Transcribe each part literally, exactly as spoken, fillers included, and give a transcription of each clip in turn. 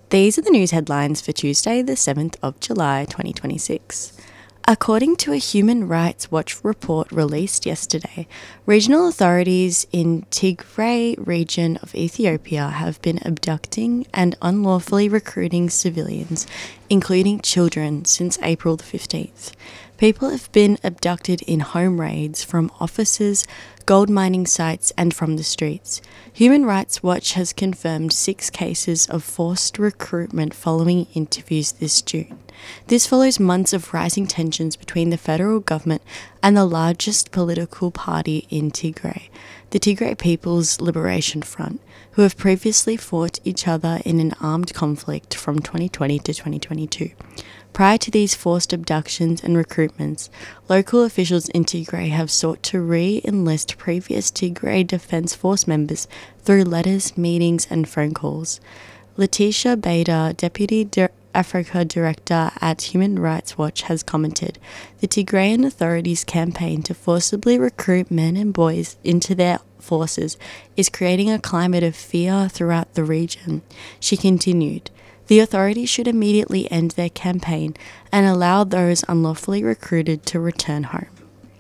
These are the news headlines for Tuesday, the seventh of July, twenty twenty-six. According to a Human Rights Watch report released yesterday, regional authorities in Tigray region of Ethiopia have been abducting and unlawfully recruiting civilians, including children, since April the fifteenth. People have been abducted in home raids from offices, gold mining sites and from the streets. Human Rights Watch has confirmed six cases of forced recruitment following interviews this June. This follows months of rising tensions between the federal government and the largest political party in Tigray, the Tigray People's Liberation Front, who have previously fought each other in an armed conflict from twenty twenty to twenty twenty-two. Prior to these forced abductions and recruitments, local officials in Tigray have sought to re-enlist previous Tigray Defence Force members through letters, meetings and phone calls. Letitia Bader, Deputy Di- Africa Director at Human Rights Watch, has commented, "The Tigrayan authorities' campaign to forcibly recruit men and boys into their forces is creating a climate of fear throughout the region." She continued, "The authorities should immediately end their campaign and allow those unlawfully recruited to return home."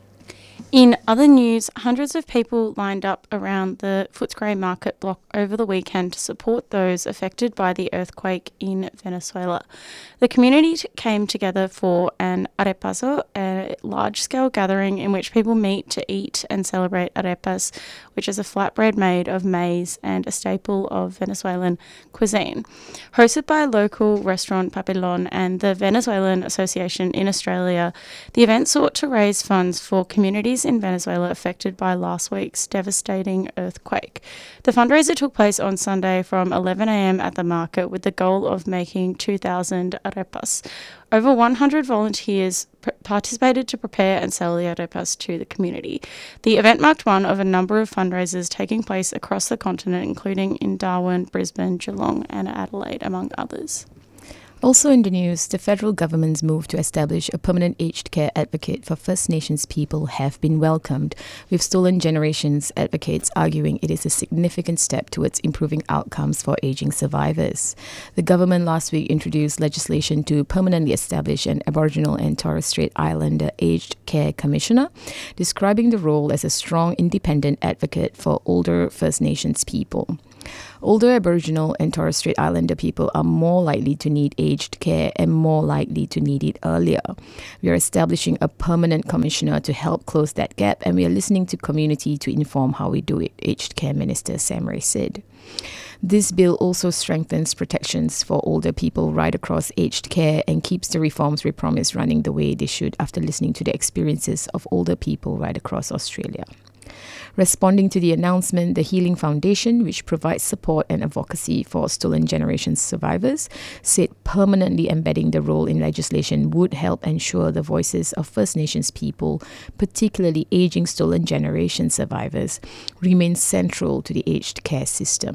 In other news, hundreds of people lined up around the Footscray Market block over the weekend to support those affected by the earthquake in Venezuela. The community t- came together for an arepaso, a large-scale gathering in which people meet to eat and celebrate arepas, which is a flatbread made of maize and a staple of Venezuelan cuisine. Hosted by local restaurant Papelon and the Venezuelan Association in Australia, the event sought to raise funds for communities in Venezuela affected by last week's devastating earthquake. The fundraiser took place on Sunday from eleven a.m. at the market with the goal of making two thousand arepas. Over one hundred volunteers pr- participated to prepare and sell the arepas to the community. The event marked one of a number of fundraisers taking place across the continent, including in Darwin, Brisbane, Geelong and Adelaide, among others. Also in the news, the federal government's move to establish a permanent aged care advocate for First Nations people have been welcomed, with Stolen Generations advocates arguing it is a significant step towards improving outcomes for aging survivors. The government last week introduced legislation to permanently establish an Aboriginal and Torres Strait Islander Aged Care Commissioner, describing the role as a strong independent advocate for older First Nations people. Older Aboriginal and Torres Strait Islander people are more likely to need aged care and more likely to need it earlier. We are establishing a permanent commissioner to help close that gap, and we are listening to community to inform how we do it, Aged Care Minister Sam Ray said. This bill also strengthens protections for older people right across aged care and keeps the reforms we promised running the way they should after listening to the experiences of older people right across Australia. Responding to the announcement, the Healing Foundation, which provides support and advocacy for Stolen Generations survivors, said permanently embedding the role in legislation would help ensure the voices of First Nations people, particularly aging Stolen Generation survivors, remain central to the aged care system.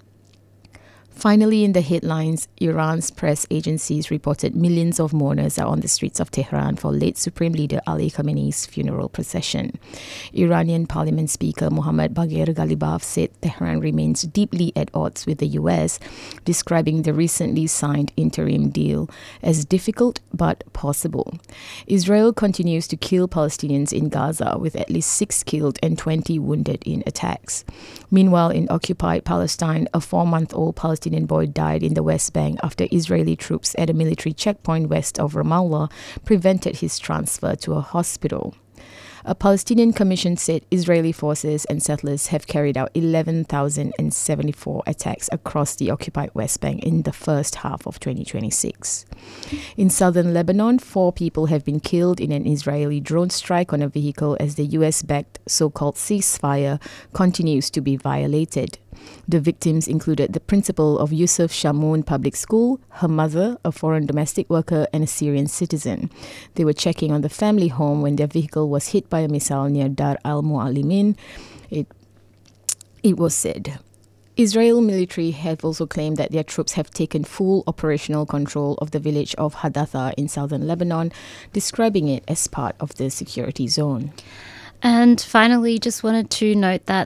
Finally, in the headlines, Iran's press agencies reported millions of mourners are on the streets of Tehran for late Supreme Leader Ali Khamenei's funeral procession. Iranian Parliament Speaker Mohammad Bagher Ghalibaf said Tehran remains deeply at odds with the U S, describing the recently signed interim deal as difficult but possible. Israel continues to kill Palestinians in Gaza, with at least six killed and twenty wounded in attacks. Meanwhile, in occupied Palestine, a four-month-old Palestinian boy died in the West Bank after Israeli troops at a military checkpoint west of Ramallah prevented his transfer to a hospital. A Palestinian commission said Israeli forces and settlers have carried out eleven thousand seventy-four attacks across the occupied West Bank in the first half of twenty twenty-six. In southern Lebanon, four people have been killed in an Israeli drone strike on a vehicle as the U S-backed so-called ceasefire continues to be violated. The victims included the principal of Yusuf Shamoun Public School, her mother, a foreign domestic worker, and a Syrian citizen. They were checking on the family home when their vehicle was hit by a missile near Dar al-Mu'alimin, it, it was said. Israel military have also claimed that their troops have taken full operational control of the village of Hadatha in southern Lebanon, describing it as part of the security zone. And finally, just wanted to note that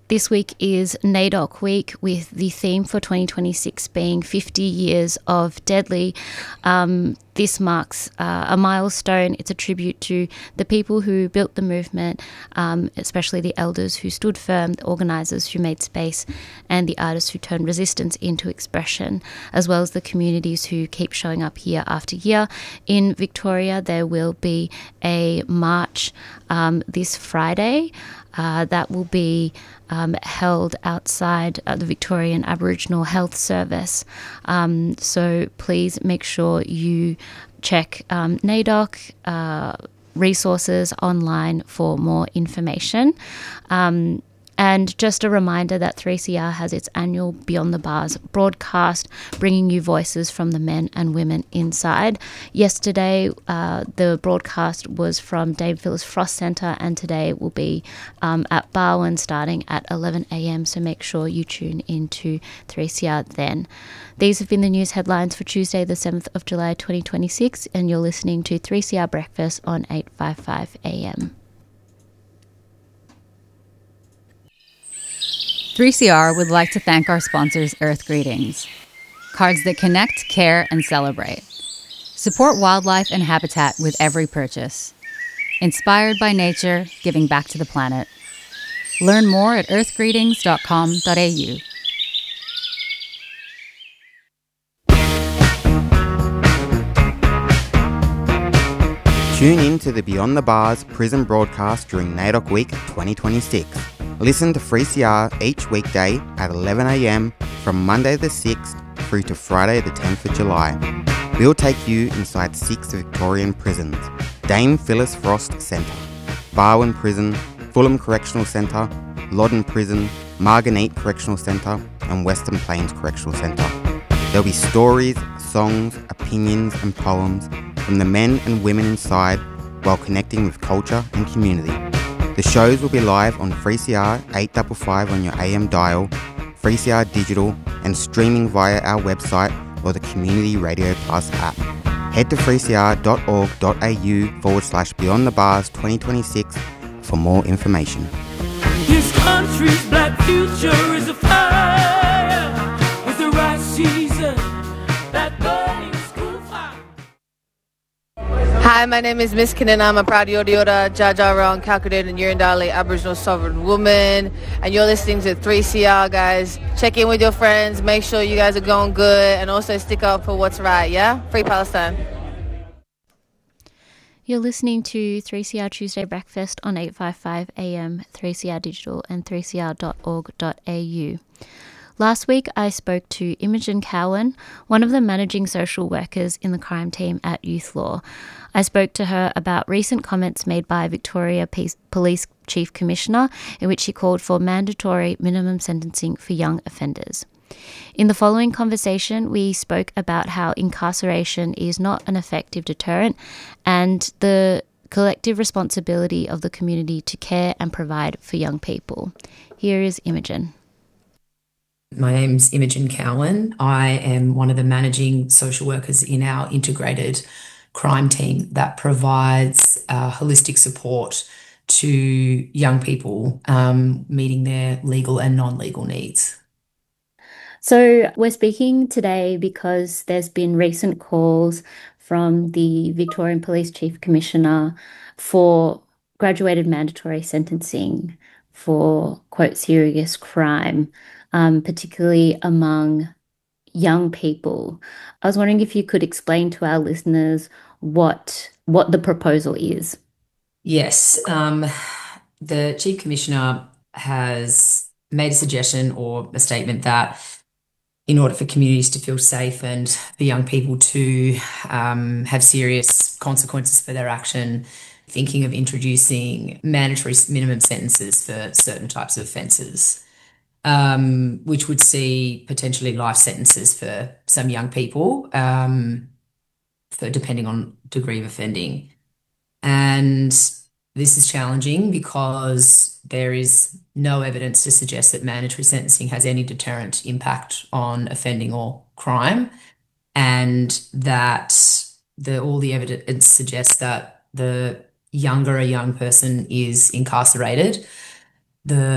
This week is NAIDOC week, with the theme for twenty twenty-six being fifty years of Deadly. Um, this marks uh, a milestone. It's a tribute to the people who built the movement, um, especially the elders who stood firm, the organisers who made space, and the artists who turned resistance into expression, as well as the communities who keep showing up year after year. In Victoria, there will be a march um, this Friday. Uh, that will be um, held outside uh, the Victorian Aboriginal Health Service. Um, so please make sure you check um, NAIDOC uh, resources online for more information. Um, And just a reminder that three C R has its annual Beyond the Bars broadcast, bringing you voices from the men and women inside. Yesterday, uh, the broadcast was from Dame Phyllis Frost Centre, and today will be um, at Barwon starting at eleven a.m, so make sure you tune into three C R then. These have been the news headlines for Tuesday, the seventh of July twenty twenty-six, and you're listening to three C R Breakfast on eight fifty-five a m. three C R would like to thank our sponsors, Earth Greetings, cards that connect, care, and celebrate. Support wildlife and habitat with every purchase. Inspired by nature, giving back to the planet. Learn more at earth greetings dot com dot a u. Tune in to the Beyond the Bars prison broadcast during NAIDOC Week twenty twenty-six. Listen to three C R each weekday at eleven a.m. from Monday the sixth through to Friday the tenth of July. We'll take you inside six Victorian prisons: Dame Phyllis Frost Centre, Barwon Prison, Fulham Correctional Centre, Loddon Prison, Margate Correctional Centre, and Western Plains Correctional Centre. There'll be stories, songs, opinions and poems from the men and women inside, while connecting with culture and community. The shows will be live on three C R eight fifty-five on your A M dial, three C R Digital, and streaming via our website or the Community Radio Plus app. Head to three c r dot org dot a u forward slash Beyond the Bars twenty twenty-six for more information. This country's black future is a fire with the right season, that burning school fire. Hi, my name is Miss Kinnan. I'm a proud Yodiota, Jajarong, Calculated and Yurindali Aboriginal Sovereign Woman. And you're listening to three C R, guys. Check in with your friends. Make sure you guys are going good. And also stick up for what's right, yeah? Free Palestine. You're listening to three C R Tuesday Breakfast on eight fifty-five a m, three C R Digital and three c r dot org dot a u. Last week, I spoke to Imogen Cowan, one of the managing social workers in the crime team at Youth Law. I spoke to her about recent comments made by Victoria Police Chief Commissioner, in which she called for mandatory minimum sentencing for young offenders. In the following conversation, we spoke about how incarceration is not an effective deterrent and the collective responsibility of the community to care and provide for young people. Here is Imogen. My name's Imogen Cowan. I am one of the managing social workers in our integrated crime team that provides uh, holistic support to young people um, meeting their legal and non-legal needs. So we're speaking today because there's been recent calls from the Victorian Police Chief Commissioner for graduated mandatory sentencing for, quote, serious crime, um, particularly among young people. I was wondering if you could explain to our listeners what what the proposal is. Yes, um, the Chief Commissioner has made a suggestion or a statement that in order for communities to feel safe and for young people to um, have serious consequences for their action, thinking of introducing mandatory minimum sentences for certain types of offences, um, which would see potentially life sentences for some young people, um, for depending on degree of offending. And this is challenging because there is no evidence to suggest that mandatory sentencing has any deterrent impact on offending or crime, and that the all the evidence suggests that the younger a young person is incarcerated, the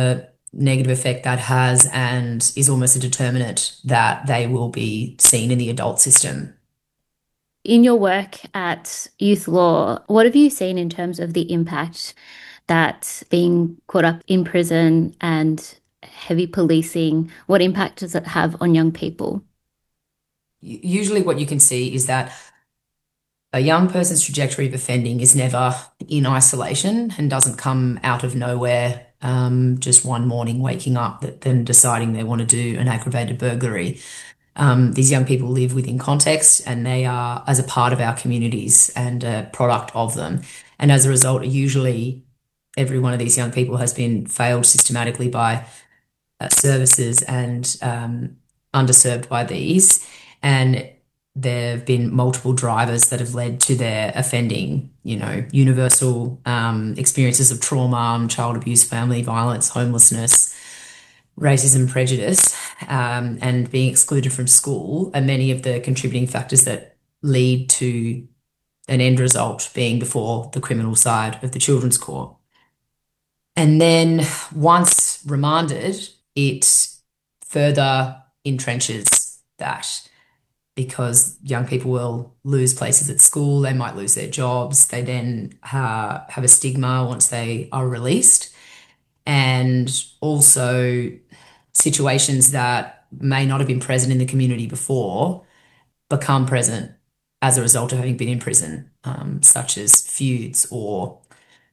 negative effect that has, and is almost a determinant that they will be seen in the adult system. In your work at Youth Law, what have you seen in terms of the impact that being caught up in prison and heavy policing, what impact does it have on young people? Usually what you can see is that a young person's trajectory of offending is never in isolation and doesn't come out of nowhere, um, just one morning waking up, that then deciding they want to do an aggravated burglary. Um, these young people live within context, and they are as a part of our communities and a product of them. And as a result, usually every one of these young people has been failed systematically by uh, services and um, underserved by these. And there have been multiple drivers that have led to their offending, you know, universal um, experiences of trauma, child abuse, family violence, homelessness, racism, prejudice, um, and being excluded from school are many of the contributing factors that lead to an end result being before the criminal side of the children's court. And then once remanded, it further entrenches that, because young people will lose places at school, they might lose their jobs, they then uh, have a stigma once they are released. And also situations that may not have been present in the community before become present as a result of having been in prison, um, such as feuds or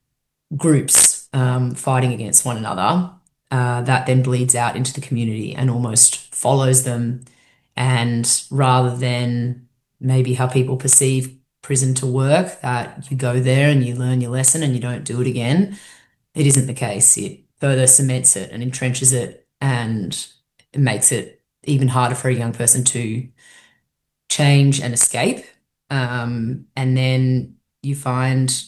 groups um, fighting against one another, uh, that then bleeds out into the community and almost follows them. And rather than maybe how people perceive prison to work, that you go there and you learn your lesson and you don't do it again, it isn't the case. It further cements it and entrenches it, and it makes it even harder for a young person to change and escape. Um, and then you find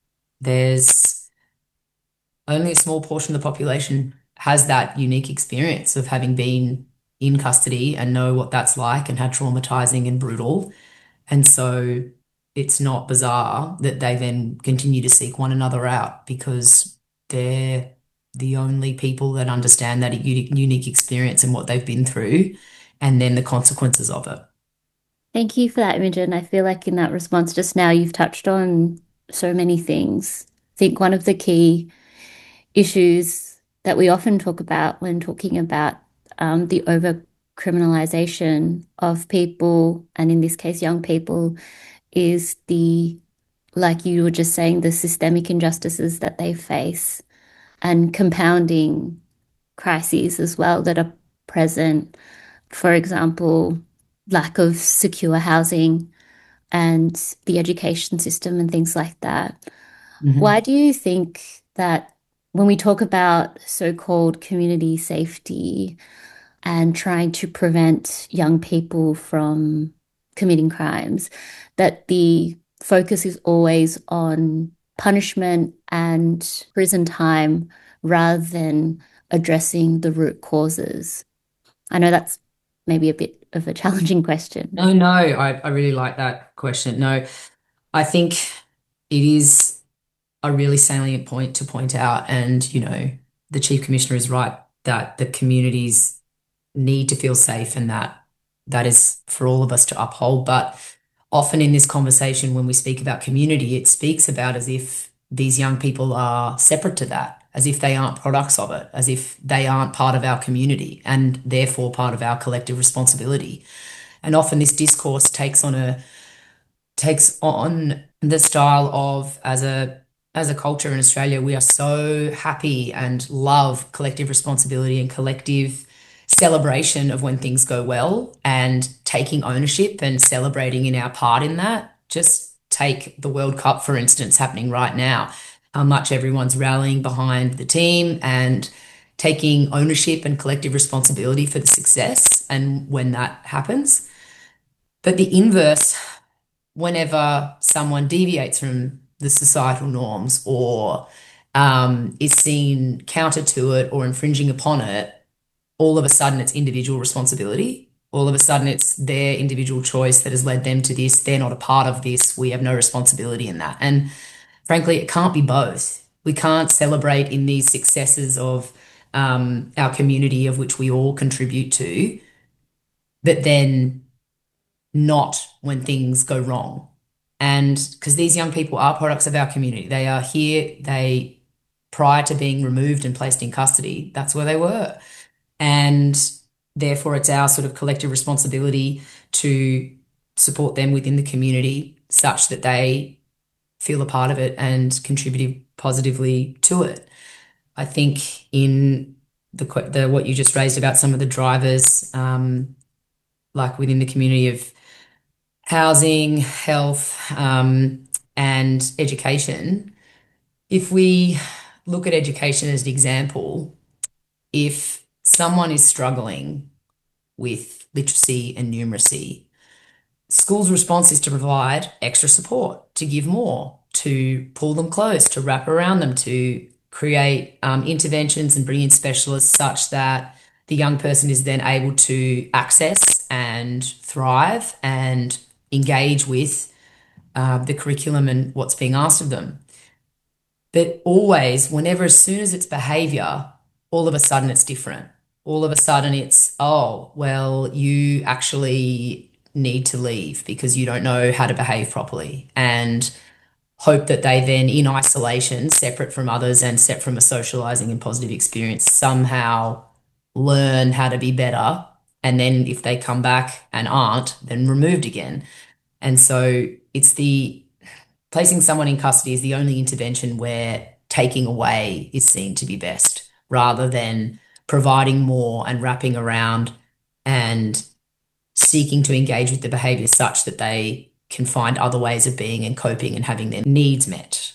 there's only a small portion of the population has that unique experience of having been in custody and know what that's like and how traumatizing and brutal. And so it's not bizarre that they then continue to seek one another out, because they're the only people that understand that unique experience and what they've been through, and then the consequences of it. Thank you for that, Imogen. I feel like in that response just now, you've touched on so many things. I think one of the key issues that we often talk about when talking about um, the over-criminalization of people, and in this case, young people, is the, like you were just saying, the systemic injustices that they face, and compounding crises as well that are present. For example, lack of secure housing and the education system and things like that. Mm-hmm. Why do you think that when we talk about so-called community safety and trying to prevent young people from committing crimes, that the focus is always on punishment and prison time rather than addressing the root causes? I know that's maybe a bit of a challenging question. No, no, I, I really like that question. No, I think it is a really salient point to point out. And, you know, the Chief Commissioner is right that the communities need to feel safe, and that that is for all of us to uphold. But often in this conversation, when we speak about community, it speaks about as if these young people are separate to that, as if they aren't products of it, as if they aren't part of our community and therefore part of our collective responsibility. And often this discourse takes on a takes on the style of, as a as a culture in Australia, we are so happy and love collective responsibility and collective celebration of when things go well, and taking ownership and celebrating in our part in that. Just take the World Cup, for instance, happening right now. How much everyone's rallying behind the team and taking ownership and collective responsibility for the success and when that happens. But the inverse, whenever someone deviates from the societal norms or um, is seen counter to it or infringing upon it, all of a sudden it's individual responsibility. All of a sudden it's their individual choice that has led them to this. They're not a part of this. We have no responsibility in that. And frankly, it can't be both. We can't celebrate in these successes of um, our community of which we all contribute to, but then not when things go wrong. And because these young people are products of our community, they are here, they, prior to being removed and placed in custody, that's where they were. And therefore, it's our sort of collective responsibility to support them within the community such that they feel a part of it and contribute positively to it. I think in the, the what you just raised about some of the drivers, um, like within the community of housing, health, um, and education, if we look at education as an example, if someone is struggling with literacy and numeracy, schools' response is to provide extra support, to give more, to pull them close, to wrap around them, to create um, interventions and bring in specialists such that the young person is then able to access and thrive and engage with uh, the curriculum and what's being asked of them. But always, whenever, as soon as it's behaviour, all of a sudden it's different. All of a sudden it's, oh, well, you actually need to leave because you don't know how to behave properly, and hope that they then, in isolation, separate from others and separate from a socialising and positive experience, somehow learn how to be better. And then if they come back and aren't, then removed again. And so it's the placing someone in custody is the only intervention where taking away is seen to be best, rather than providing more and wrapping around and seeking to engage with the behaviour such that they can find other ways of being and coping and having their needs met.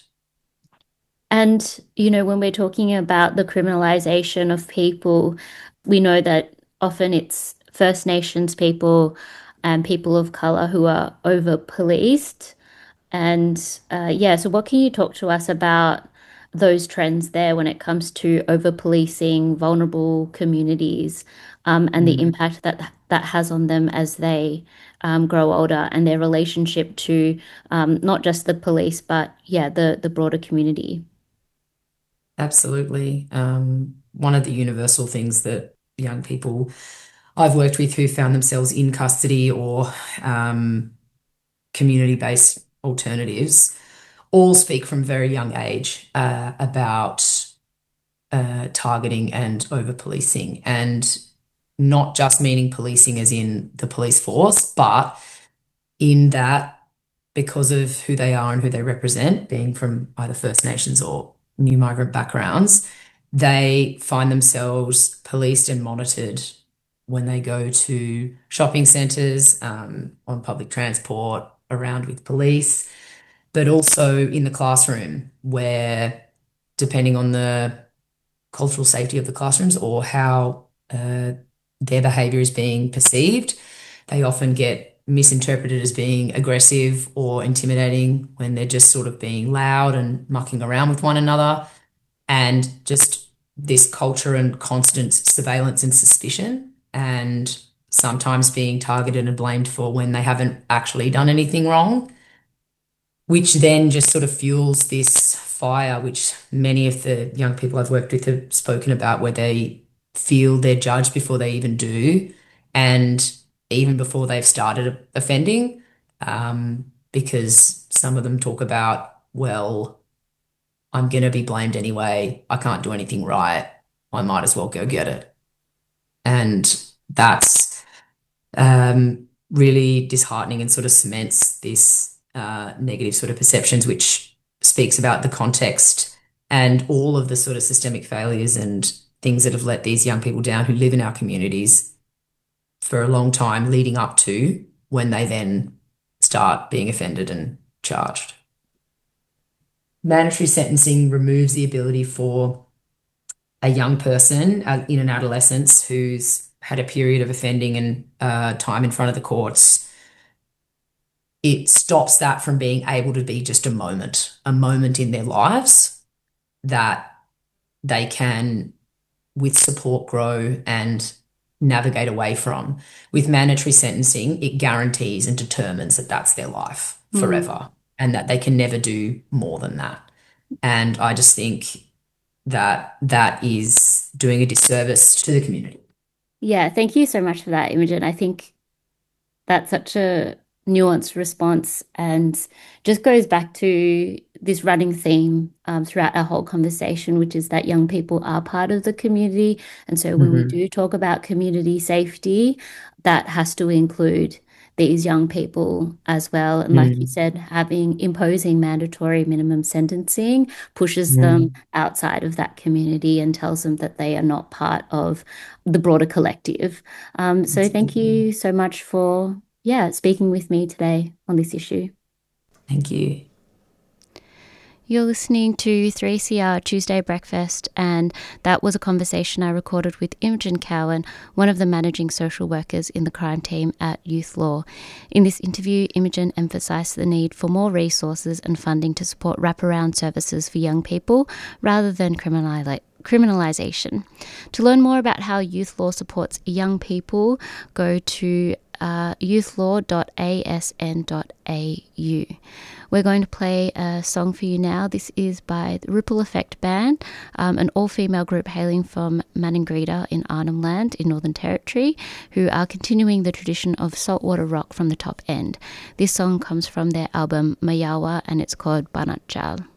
And, you know, when we're talking about the criminalisation of people, we know that often it's First Nations people and people of colour who are over-policed. And, uh, yeah, so what can you talk to us about those trends there when it comes to over-policing vulnerable communities, um, and the impact that that has on them as they um, grow older, and their relationship to um, not just the police, but, yeah, the, the broader community? Absolutely. Um, one of the universal things that young people I've worked with who found themselves in custody or um, community-based alternatives all speak from very young age uh, about uh, targeting and over-policing, and not just meaning policing as in the police force, but in that because of who they are and who they represent, being from either First Nations or new migrant backgrounds, they find themselves policed and monitored when they go to shopping centres, um, on public transport, around with police, but also in the classroom where, depending on the cultural safety of the classrooms or how uh, their behaviour is being perceived, they often get misinterpreted as being aggressive or intimidating when they're just sort of being loud and mucking around with one another, and just this culture and constant surveillance and suspicion, and sometimes being targeted and blamed for when they haven't actually done anything wrong, which then just sort of fuels this fire, which many of the young people I've worked with have spoken about, where they feel they're judged before they even do, and even before they've started offending, um, because some of them talk about, well, I'm going to be blamed anyway. I can't do anything right. I might as well go get it. And that's um, really disheartening and sort of cements this uh, negative sort of perceptions, which speaks about the context and all of the sort of systemic failures and things that have let these young people down who live in our communities for a long time leading up to when they then start being offended and charged. Mandatory sentencing removes the ability for a young person uh, in an adolescence who's had a period of offending and uh, time in front of the courts. It stops that from being able to be just a moment, a moment in their lives that they can, with support, grow and navigate away from. With mandatory sentencing, it guarantees and determines that that's their life forever, mm. and that they can never do more than that. And I just think that that is doing a disservice to the community. Yeah, thank you so much for that, Imogen. I think that's such a nuanced response and just goes back to this running theme um, throughout our whole conversation, which is that young people are part of the community. And so when we Mhm. do talk about community safety, that has to include these young people as well. And like you Mm. said, having imposing mandatory minimum sentencing pushes them Mm. outside of that community and tells them that they are not part of the broader collective. Um, so thank you so much for, yeah, speaking with me today on this issue. Thank you. You're listening to three C R Tuesday Breakfast, and that was a conversation I recorded with Imogen Cowan, one of the managing social workers in the crime team at Youth Law. In this interview, Imogen emphasised the need for more resources and funding to support wraparound services for young people rather than criminali- criminalisation. To learn more about how Youth Law supports young people, go to uh, youth law dot a s n dot a u. We're going to play a song for you now. This is by the Ripple Effect Band, um, an all-female group hailing from Maningrida in Arnhem Land in Northern Territory, who are continuing the tradition of saltwater rock from the top end. This song comes from their album Mayawa, and it's called Banat Jal.